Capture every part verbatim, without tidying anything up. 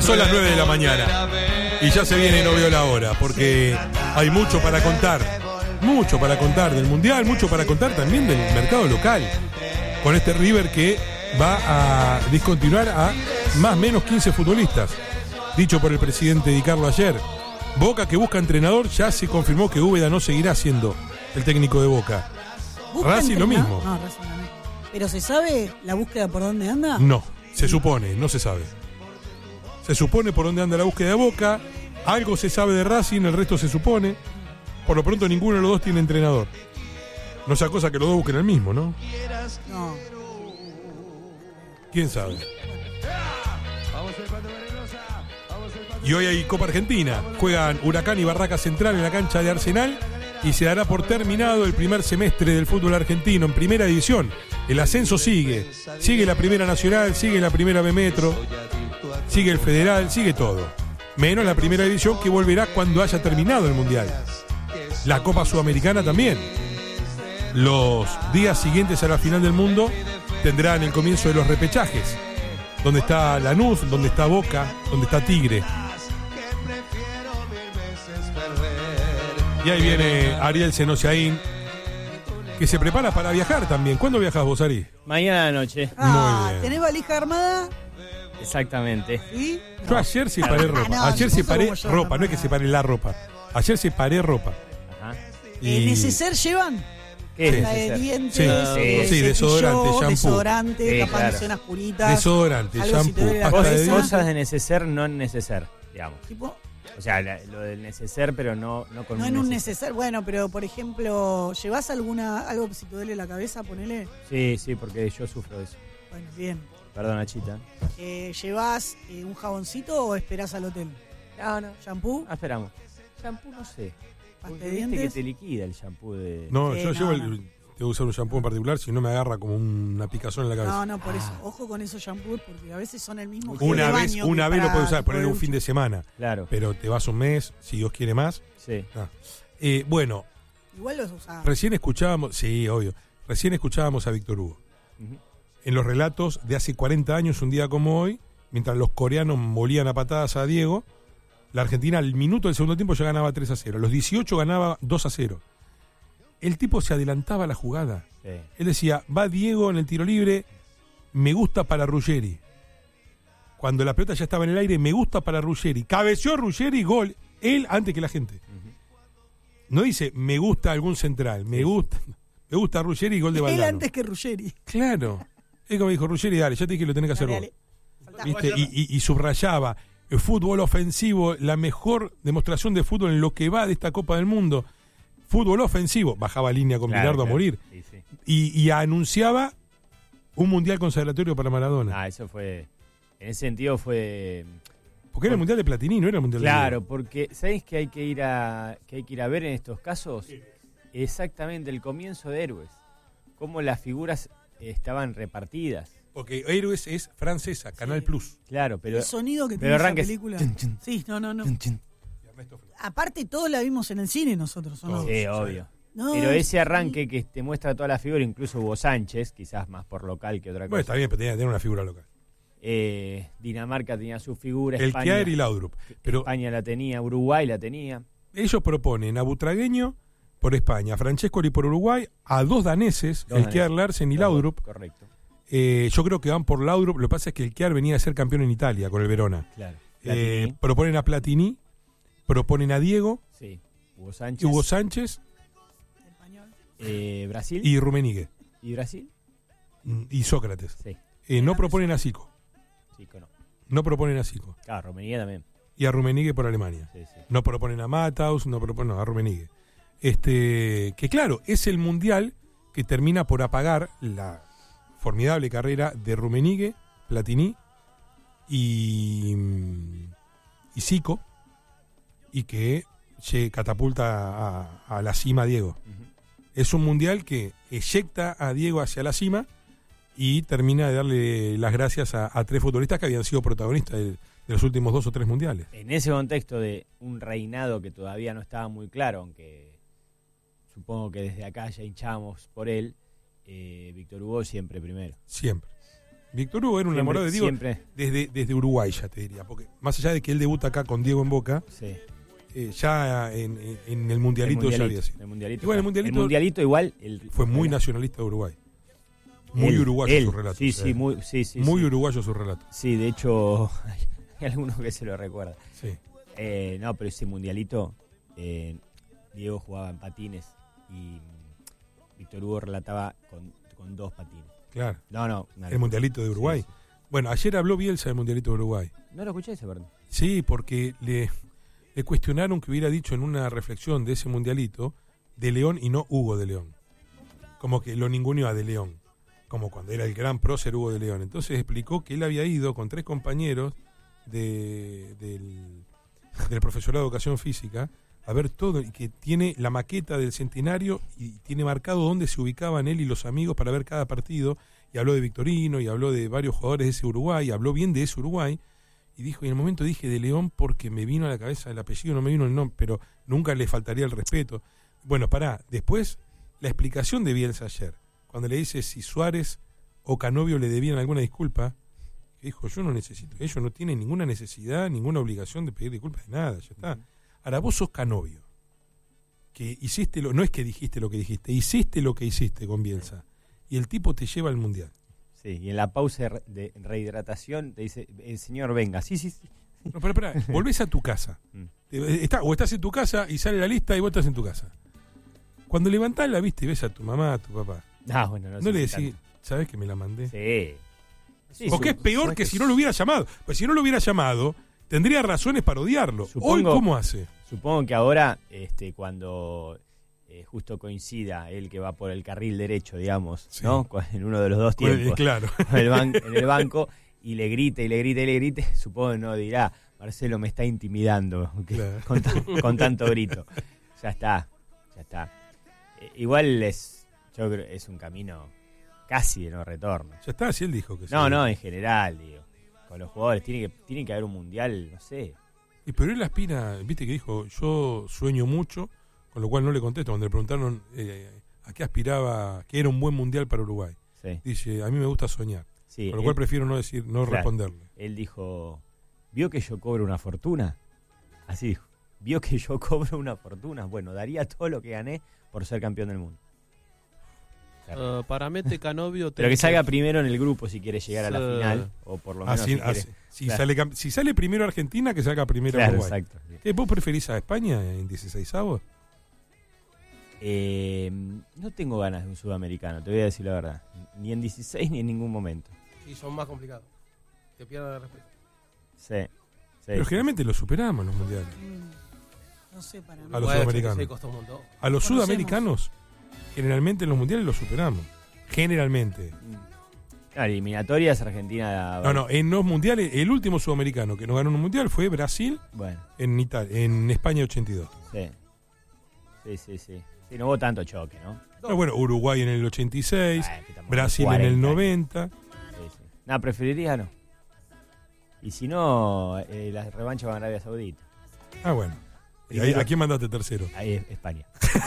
Son las nueve de la mañana y ya se viene, no veo la hora, porque hay mucho para contar, mucho para contar del Mundial, mucho para contar también del mercado local, con este River que va a discontinuar a más o menos quince futbolistas, dicho por el presidente Di Carlo ayer. Boca, que busca entrenador, ya se confirmó que Úbeda no seguirá siendo el técnico de Boca. Racing lo mismo. No, Racing no. ¿Pero se sabe la búsqueda por dónde anda? No, se supone, no se sabe. Se supone por dónde anda la búsqueda de Boca, algo se sabe de Racing, el resto se supone. Por lo pronto ninguno de los dos tiene entrenador. No sea cosa que los dos busquen el mismo, ¿no? No. ¿Quién sabe? Y hoy hay Copa Argentina. Juegan Huracán y Barraca Central en la cancha de Arsenal y se dará por terminado el primer semestre del fútbol argentino en primera división. El ascenso sigue. Sigue la primera nacional, sigue la primera B Metro, sigue el federal, sigue todo. Menos la primera división, que volverá cuando haya terminado el Mundial. La Copa Sudamericana también. Los días siguientes a la final del mundo tendrán el comienzo de los repechajes, donde está Lanús, donde está Boca, donde está Tigre. Y ahí viene Ariel Senosiaín, que se prepara para viajar también. ¿Cuándo viajas vos, Ari? Mañana de noche. Ah, Muy bien. ¿tenés valija armada? Exactamente. ¿Sí? Yo ayer separé ropa. no, Ayer no separé como yo, ropa, no, no es que no. separé la ropa. Ayer separé ropa. Ajá. ¿Eh, ¿Neceser llevan? ¿Qué es Sí. La de neceser? dientes, Sí, eh, sí, desodorante, cepillo, shampoo. desodorante, Sí, capaz claro. lociones puritas. Desodorante, algo si te shampoo, duele la pasta de Cosas, cabeza. dientes. cosas de neceser, no en neceser, digamos. Tipo, O sea, la- lo del neceser, pero no, no con no un en un neceser. neceser, bueno, pero por ejemplo, ¿llevas alguna algo que si te duele la cabeza, ponele? Sí, sí, porque yo sufro de eso. Bueno, bien. Perdona, Chita. Eh, ¿Llevas eh, un jaboncito o esperás al hotel? No, no. ¿Shampoo? Ah, esperamos. Shampoo, no sé. ¿Pasta Porque de viste que dientes? te liquida el shampoo de... No, Sí, yo no, llevo no. el, tengo que usar un shampoo en particular, si no me agarra como una picazón en la cabeza. No, no, por eso. Ojo con esos shampoos porque a veces son el mismo gel Una de vez, baño una que vez lo para puedes usar, tipo poner un ducha. fin de semana, Claro. pero te vas un mes, si Dios quiere más. Sí. Ah. Eh, bueno, Igual los usamos. recién escuchábamos, sí, obvio, recién escuchábamos a Víctor Hugo. Ujú. En los relatos de hace cuarenta años, un día como hoy, mientras los coreanos molían a patadas a Diego, la Argentina al minuto del segundo tiempo ya ganaba tres a cero. A los dieciocho ganaba dos a cero. El tipo se adelantaba a la jugada. Sí. Él decía, va Diego en el tiro libre, me gusta para Ruggeri. Cuando la pelota ya estaba en el aire, me gusta para Ruggeri. Cabeció Ruggeri, gol. Él antes que la gente. Ujú. No dice, me gusta algún central, me Sí. gusta me gusta Ruggeri y gol de Él Valdano. antes que Ruggeri. Claro. Es como dijo Ruggeri, dale, ya te dije que lo tenés que hacer Dale, vos. dale. Falta- ¿Viste? Y, y- y subrayaba, el fútbol ofensivo, la mejor demostración de fútbol en lo que va de esta Copa del Mundo. Fútbol ofensivo, bajaba línea con Claro, Bilardo a claro. morir. Sí, sí. Y, y anunciaba un mundial consagratorio para Maradona. Ah, eso fue... En ese sentido fue... Porque era el mundial de Platini, no era el mundial de Claro, Diego. porque ¿sabéis que hay que ir a que hay que ir a ver en estos casos? Exactamente el comienzo de Héroes. Cómo las figuras estaban repartidas. Porque Héroes es francesa, Canal Sí. Plus. Claro, pero el sonido que pero tiene esa arranques- película. Chun, chun, Sí, no, no, no. chun, chun. Aparte, todos la vimos en el cine nosotros, ¿o no? Todos. Sí, Sí. obvio. No, Pero ese sí. arranque que te muestra toda la figura, incluso Hugo Sánchez, quizás más por local que otra Bueno, cosa. está bien, pero tenía que tener una figura local. Eh, Dinamarca tenía su figura, El España, Kjaer y Laudrup. Pero España la tenía, Uruguay la tenía. ellos proponen a Butragueño por España, a Francescoli por Uruguay, a dos daneses, Dos el daneses. Kjaer Larsen y Laudrup. Correcto, Eh, yo creo que van por Laudrup. Lo que pasa es que el Kjaer venía a ser campeón en Italia con el Verona. claro. Eh, Platini, proponen a Platini, proponen a Diego, sí. Hugo Sánchez, Hugo Sánchez Español. eh, Brasil y Rummenigge y Brasil. mm, y Sócrates. Sí, Eh, no proponen a Zico, sí, no. no proponen a Zico. Claro, Romenía también. Y a Rummenigge por Alemania. Sí, sí. No proponen a Matthaus, no proponen no, a Rummenigge. Este, que claro, es el mundial que termina por apagar la formidable carrera de Rummenigge, Platini y, y Zico, y que se catapulta a, a la cima a Diego. Ujú. Es un mundial que eyecta a Diego hacia la cima y termina de darle las gracias a, a tres futbolistas que habían sido protagonistas de, de los últimos dos o tres mundiales. En ese contexto de un reinado que todavía no estaba muy claro, aunque supongo que desde acá ya hinchamos por él, eh, Víctor Hugo siempre primero. Siempre. Víctor Hugo era un Siempre, enamorado de Diego siempre. desde, desde Uruguay, ya te diría. Porque más allá de que él debuta acá con Diego en Boca, Sí. eh, ya en, en- en el mundialito, ya había sido. El mundialito, Igual el el mundialito- mundialito igual el, Fue muy nacionalista de Uruguay. Muy él, uruguayo él. su relato. Sí, o sea, sí, muy, sí, sí, muy sí. uruguayo su relato. Sí, de hecho, hay algunos que se lo recuerdan. Sí. Eh, no, pero ese mundialito, eh, Diego jugaba en patines y Víctor Hugo relataba con, con dos patines. Claro. No, no. una El mundialito de Uruguay. Sí, sí. Bueno, ayer habló Bielsa del mundialito de Uruguay. No lo escuché ese, perdón. Sí, porque le, le cuestionaron que hubiera dicho en una reflexión de ese mundialito de León y no Hugo de León. Como que lo ninguneó a de León. Como cuando era el gran prócer Hugo de León. Entonces explicó que él había ido con tres compañeros de, del, del profesorado de educación física a ver todo y que tiene la maqueta del centenario y tiene marcado dónde se ubicaban él y los amigos para ver cada partido. Y habló de Victorino y habló de varios jugadores de ese Uruguay, habló bien de ese Uruguay. Y dijo, y en el momento dije de León porque me vino a la cabeza el apellido, no me vino el nombre, pero nunca le faltaría el respeto. Bueno, pará, después la explicación de Bielsa ayer, cuando le dice si Suárez o Canovio le debían alguna disculpa, que dijo, yo no necesito, ellos no tienen ninguna necesidad, ninguna obligación de pedir disculpas de nada, ya está. Ahora vos sos Canovio, que hiciste lo, no es que dijiste lo que dijiste, hiciste lo que hiciste con Bielsa, y el tipo te lleva al Mundial. Sí, y en la pausa de re- de rehidratación te dice, el señor venga. Sí, sí, sí. No, pero espera, volvés a tu casa. Mm. Te- está- o estás en tu casa y sale la lista y vos estás en tu casa. Cuando levantás la vista y ves a tu mamá, a tu papá, Ah, bueno, no, no, sé le si decís, ¿sabés que me la mandé? tanto. Sí. Sí, Porque su- es peor su- que si no lo hubiera llamado. Pues si no lo hubiera llamado, tendría razones para odiarlo. Supongo- Hoy, ¿cómo hace? Supongo que ahora, este, cuando eh, justo coincida él que va por el carril derecho, digamos, Sí. ¿no? Con- En uno de los dos Con el- tiempos. claro. en el, ban- en el banco, y le grite, y le grite, y le grite, supongo que no dirá, Marcelo me está intimidando que- Claro. con, ta- con tanto grito. Ya está, ya está. Eh, igual es, yo creo es un camino casi de no retorno. Ya está, si él dijo que sí. No, no, en general, digo. Con los jugadores, tiene que, tiene que haber un mundial, no sé. Y pero él aspira, viste que dijo, yo sueño mucho, con lo cual no le contesto. Cuando le preguntaron eh, a qué aspiraba, que era un buen mundial para Uruguay. Sí, Dice, a mí me gusta soñar. sí, Con lo él- cual prefiero no decir, no Claro. responderle. Él dijo, ¿vio que yo cobro una fortuna? Así dijo, ¿vio que yo cobro una fortuna? Bueno, daría todo lo que gané por ser campeón del mundo. Claro. Uh, para Mete Canovio... Pero que salga primero en el grupo si quiere llegar a la Sí. final, o por lo menos Así- si quiere- así- si, Claro. sale, cam- si sale primero Argentina, que salga primero Claro, Uruguay. exacto. sí. ¿Qué, ¿Vos preferís a España en dieciseisavos? Eh, no tengo ganas de un sudamericano, te voy a decir la verdad. Ni en dieciséis ni en ningún momento. Y son más complicados. Que pierdan el respeto. Sí. sí, Pero sí. generalmente los superamos los mundiales. Mm, No sé, para mí. A los Bueno, sudamericanos. sí, costó un montón. A los Conocemos. sudamericanos, generalmente en los mundiales los superamos. Generalmente. No, eliminatorias Argentina. No, no, en los mundiales, el último sudamericano que nos ganó en un mundial fue Brasil Bueno, en Italia, en España ochenta y dos. sí. Sí, sí, sí. Sí, no hubo tanto choque, ¿no? No, bueno, Uruguay en el ochenta y seis, Ah, es que estamos Brasil en cuarenta el años. noventa. Sí, sí. No, preferiría no. Y si no, eh, la revancha va a Arabia Saudita. Ah, bueno. ¿Y ahí, a quién mandaste tercero? Ahí es España.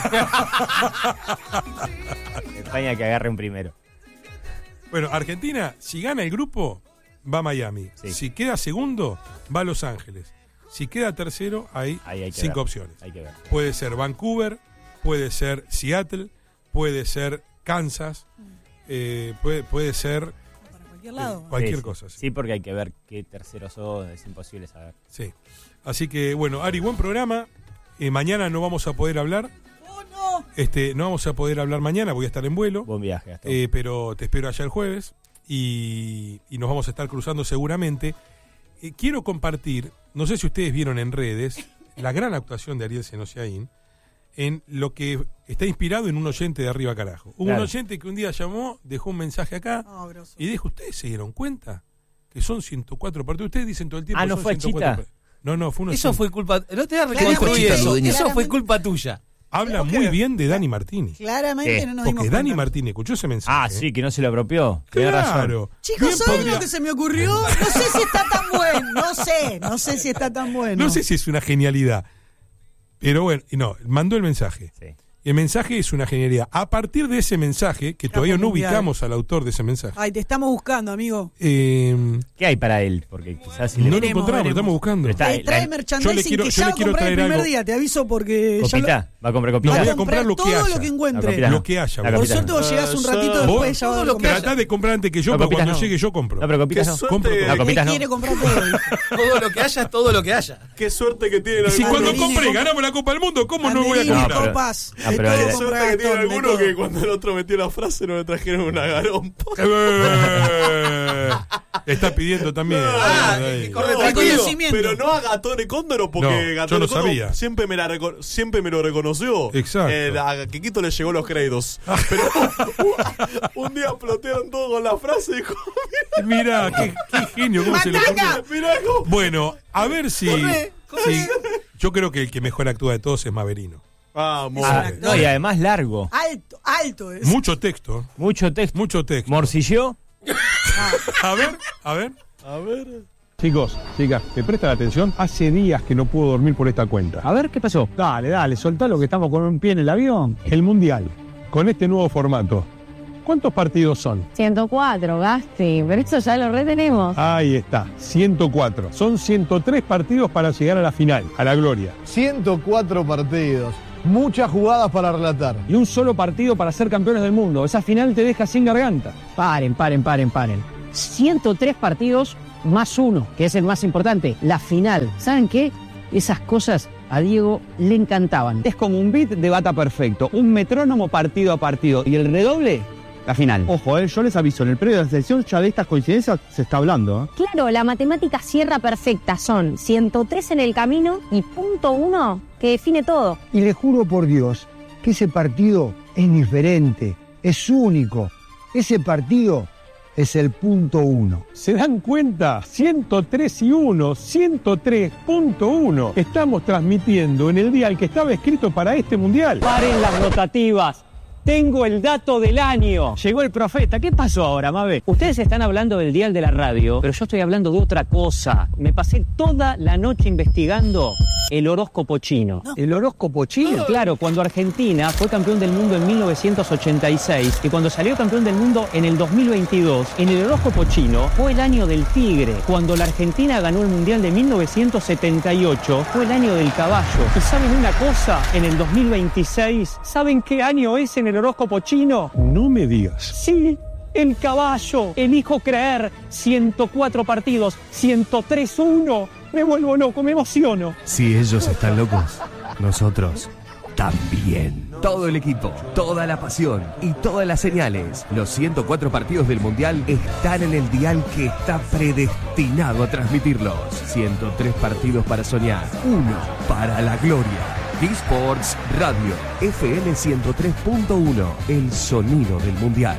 España que agarre un primero. Bueno, Argentina, si gana el grupo, va a Miami. Sí. Si queda segundo, va a Los Ángeles. Si queda tercero, hay, Ahí hay que cinco ver. opciones. Hay que ver. Puede ser Vancouver, puede ser Seattle, puede ser Kansas, eh, puede, puede ser Para cualquier lado. eh, cualquier Sí, sí. cosa. Sí. Sí, porque hay que ver qué terceros son, es imposible saber. Sí. Así que, bueno, Ari, buen programa. Eh, mañana no vamos a poder hablar. ¡Oh, no! Este, no vamos a poder hablar mañana, voy a estar en vuelo. Buen viaje, Gastón. Eh, pero te espero allá el jueves y, y nos vamos a estar cruzando seguramente. Eh, quiero compartir, no sé si ustedes vieron en redes, la gran actuación de Ariel Senosiaín en lo que está inspirado en un oyente de Arriba Carajo. Hubo Claro. un oyente que un día llamó, dejó un mensaje acá No, grosso. y dijo, ¿ustedes se dieron cuenta? Que son ciento cuatro partidos. Ustedes dicen todo el tiempo Ah, ¿no son fue ciento cuatro Chita? partidos. No, no, fue uno Eso fue culpa. No te das Claro, reconstruir Chita eso. Ludueña. Eso fue Claramente. culpa tuya. Habla Ok. muy bien de Dani Martini. Claramente ¿Qué? no nos dimos Porque Dani cuenta. Martini escuchó ese mensaje. Ah, sí, que no se lo apropió. Tenés razón. Claro. Chicos, Bien ¿saben podría- lo que se me ocurrió? No sé si está tan bueno. No sé, no sé si está tan bueno. No sé si es una genialidad. Pero bueno, y no, mandó el mensaje. Sí. El mensaje es una genialidad. A partir de ese mensaje, que todavía no mundial. ubicamos al autor de ese mensaje, Ay, te estamos buscando, amigo. eh, ¿Qué hay para él? Porque quizás si no le... lo Veremos, encontramos, lo veremos. estamos buscando. Pero está- Te trae la- merchandising yo le quiero- que yo ya le lo quiero compré el traer primer algo. día, te aviso porque ya lo... ¿Copita? ¿Va a comprar No, copita? voy a a comprar lo que todo haya. lo que encuentre. La copita Lo no. que haya, La vos. Por copita suerte no. vos llegás un Eh, ratito yo- después, Vos ya vas a todo lo que comprar. tratá de comprar antes que yo, No, pero copitas cuando no. llegue yo compro. No, pero copitas Qué no. suerte. Compro todo. No, copitas Él no. quiere comprar todo. Todo lo que haya es todo lo que haya. Qué suerte que tienen Y si algunos. cuando Banderini, compré, comp- ganamos la Copa del Mundo, ¿cómo no voy a Banderini, No, comprar? pero- copas, no, de pero todo de- Qué compra suerte que tiene Gastón, de algunos todo. que cuando el otro metió la frase no le trajeron una garompa. Eh, Está pidiendo también. Ah, Ahí. corre No, tranquilo. Reconocimiento. pero no a Gatone Cóndoro porque No, Gatone yo no Cóndoro sabía. siempre me, la reco- siempre me lo reconoció. Exacto. Eh, a Kikito le llegó los créditos. Pero un, un día plotearon todo con la frase y dijo, Mira, qué, qué genio, cómo se le ¡Matanga! ocurrió. mirá cómo... Bueno, a ver si, Corre, corre. si- yo creo que el que mejor actúa de todos es Maverino. Vamos. Ah, no, y además largo. Alto, alto es. Mucho texto, Mucho texto. mucho texto. Morcilló. A ver, a ver. A ver. Chicos, chicas, ¿me prestan atención? Hace días que no puedo dormir por esta cuenta. A ver, ¿qué pasó? Dale, dale, soltalo que estamos con un pie en el avión. El Mundial, con este nuevo formato. ¿Cuántos partidos son? ciento cuatro, Gasti, pero esto ya lo retenemos. Ahí está, ciento cuatro. Son ciento tres partidos para llegar a la final, a la gloria. ciento cuatro partidos, muchas jugadas para relatar. Y un solo partido para ser campeones del mundo. Esa final te deja sin garganta. Paren, paren, paren, paren. ciento tres partidos más uno, que es el más importante, la final. ¿Saben qué? Esas cosas a Diego le encantaban. Es como un beat de bata perfecto, un metrónomo partido a partido. Y el redoble, la final. Ojo, eh, yo les aviso, en el periodo de la selección ya de estas coincidencias se está hablando. ¿eh? Claro, la matemática cierra perfecta. Son ciento tres en el camino y punto uno que define todo. Y le juro por Dios que ese partido es diferente, es único. Ese partido es el punto uno. ¿Se dan cuenta? ciento tres y uno, ciento tres punto uno. Estamos transmitiendo en el día al que estaba escrito para este mundial. Paren las rotativas. Tengo el dato del año. Llegó el profeta. ¿Qué pasó ahora, Mabe? Ustedes están hablando del dial de la radio, pero yo estoy hablando de otra cosa. Me pasé toda la noche investigando el horóscopo chino. ¿El horóscopo chino? Claro, cuando Argentina fue campeón del mundo en mil novecientos ochenta y seis y cuando salió campeón del mundo en el dos mil veintidós, en el horóscopo chino fue el año del tigre. Cuando la Argentina ganó el mundial de mil novecientos setenta y ocho, fue el año del caballo. ¿Y saben una cosa? En el dos mil veintiséis, ¿saben qué año es en el horóscopo chino? No me digas. Sí, el caballo. Elijo creer. ciento cuatro partidos, ciento tres uno. Me vuelvo loco, me emociono. Si ellos están locos, nosotros también. Todo el equipo, toda la pasión y todas las señales. Los ciento cuatro partidos del Mundial están en el dial que está predestinado a transmitirlos. ciento tres partidos para soñar, uno para la gloria. T-Sports Radio, F M ciento tres punto uno, el sonido del Mundial.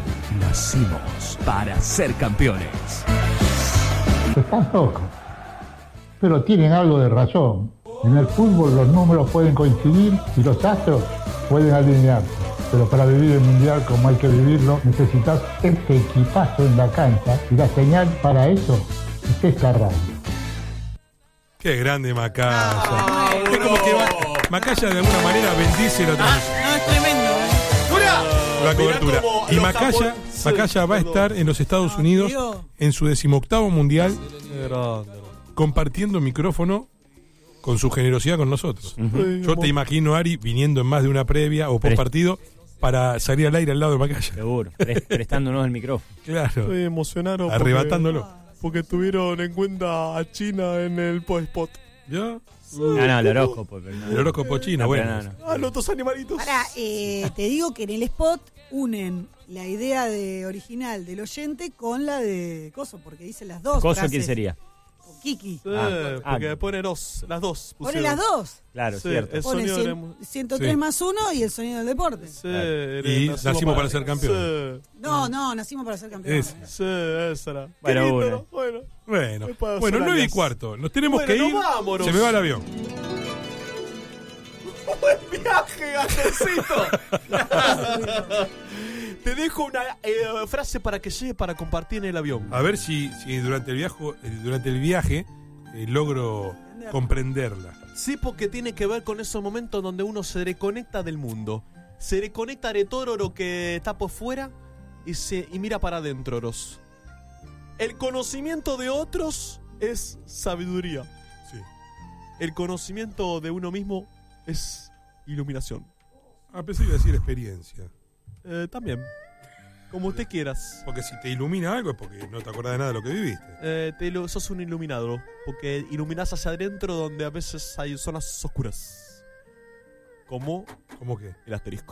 Nacimos para ser campeones. Están locos, pero tienen algo de razón. En el fútbol los números pueden coincidir y los astros pueden alinearse, pero para vivir el mundial como hay que vivirlo necesitas este equipazo en la cancha y la señal para eso es esta radio. Qué grande Macaya. Es como que Ma- Macaya de alguna manera bendice la transmisión. No, es tremendo. ¿eh? La cobertura. cómo Y los Macaya, japoneses- Macaya va a estar en los Estados Ah, Unidos Diego. en su decimoctavo mundial Qué grande. compartiendo micrófono con su generosidad con nosotros. Yo te imagino, Ari, viniendo en más de una previa o post partido para salir al aire al lado de Macaya. Seguro. Pre- prestándonos el micrófono. Claro. Estoy emocionado. porque- Arrebatándolo. Porque tuvieron en cuenta a China en el post-spot. ¿Ya? No, no, el horóscopo. Pero no. El horóscopo chino, No, bueno. pero no, no. Ah, los dos animalitos. Ahora, eh, te digo que en el spot unen la idea de original del oyente con la de Coso, porque dice las dos. ¿Coso frases. quién sería? Con Kiki. Sí, Ah, porque ah. pone dos, las dos. Pone pusieron. las dos. Claro, Sí, cierto. el Pone sonido cien- de la mu- ciento tres Sí. más uno y el sonido del deporte. Sí, Claro. era- Y nacimos para ser campeones. Sí, No, no, nacimos para ser campeones. Es- sí, esa era. Bueno, Qué lindo, una. ¿no? Bueno. Bueno, Me puedo bueno, hacer nueve y alias. cuarto. Nos tenemos Bueno, que ir. nos vámonos. Se me va el avión. ¡Buen viaje, gatoncito! Te dejo una eh, frase para que llegue para compartir en el avión. A ver si, si durante el viaje, durante el viaje eh, logro comprenderla. Sí, porque tiene que ver con esos momentos donde uno se desconecta del mundo Se le conecta de todo lo que está por fuera y, se, y mira para adentro. Ros. El conocimiento de otros es sabiduría. Sí. El conocimiento de uno mismo es iluminación. A pesar de decir experiencia. Eh, también. Como usted quieras. Porque si te ilumina algo es porque no te acordás de nada de lo que viviste. Eh, te lo, sos un iluminado. Porque iluminás hacia adentro donde a veces hay zonas oscuras. ¿Cómo? ¿Cómo qué? El asterisco.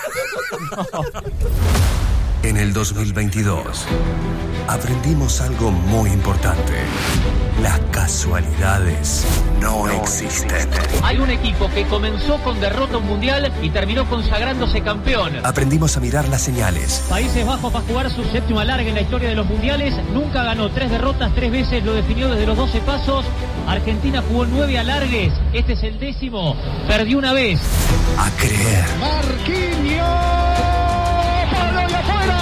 En el dos mil veintidós aprendimos algo muy importante. Las casualidades no existen. Hay un equipo que comenzó con derrota mundial y terminó consagrándose campeón. Aprendimos a mirar las señales. Países Bajos va a jugar su séptimo alargue en la historia de los mundiales. Nunca ganó, tres derrotas, tres veces lo definió desde los doce pasos. Argentina jugó nueve alargues, este es el décimo. Perdió una vez. A creer. Marquinhos. ¡Para y afuera!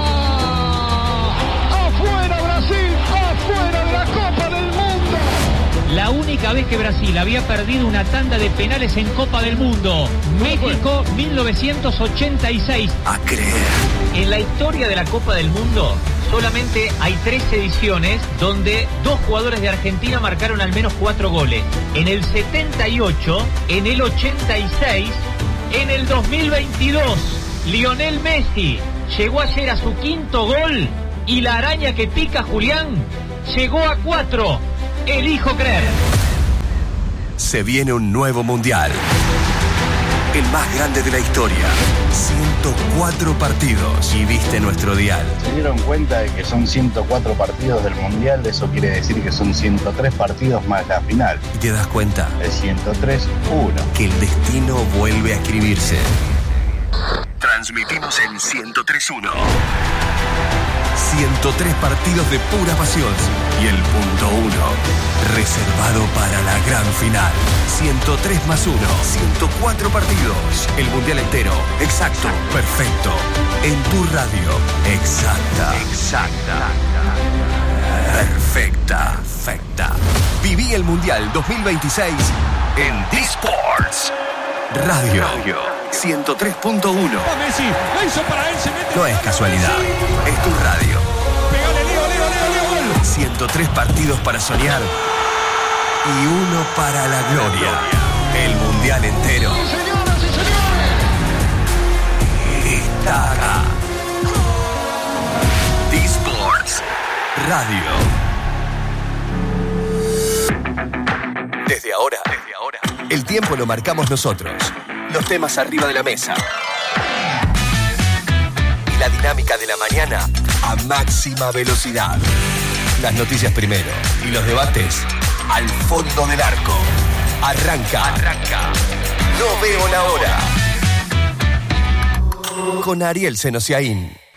¡Afuera Brasil! ¡Afuera de la Copa del Mundo! La única vez que Brasil había perdido una tanda de penales en Copa del Mundo. México, mil novecientos ochenta y seis. A creer. En la historia de la Copa del Mundo solamente hay tres ediciones donde dos jugadores de Argentina marcaron al menos cuatro goles. En el setenta y ocho, en el ochenta y seis, en el dos mil veintidós. Lionel Messi llegó ayer a su quinto gol y la araña que pica Julián llegó a cuatro. Elijo creer. Se viene un nuevo mundial. El más grande de la historia. ciento cuatro partidos. Y viste nuestro dial. Se dieron cuenta de que son ciento cuatro partidos del mundial. Eso quiere decir que son ciento tres partidos más la final. Y te das cuenta. El ciento tres uno. Que el destino vuelve a escribirse. Transmitimos en ciento tres uno. ciento tres partidos de pura pasión. Y el punto uno, reservado para la gran final. ciento tres más uno. ciento cuatro partidos. El mundial entero. Exacto. Perfecto. En tu radio. Exacta. Exacta. Perfecta. Perfecta. Viví el mundial dos mil veintiséis en D-Sports. Radio. ciento tres punto uno. No es casualidad. Es tu radio. ciento tres partidos para soñar y uno para la gloria. El mundial entero está acá. D-Sports Radio. Desde ahora, desde ahora, el tiempo lo marcamos nosotros. Los temas arriba de la mesa. Y la dinámica de la mañana a máxima velocidad. Las noticias primero y los debates al fondo del arco. Arranca. Arranca. No veo la hora. Con Ariel Senosiaín.